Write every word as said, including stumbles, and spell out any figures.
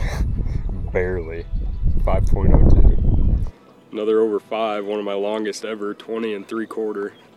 Barely. five point oh two. Another over five, one of my longest ever, twenty and three quarter.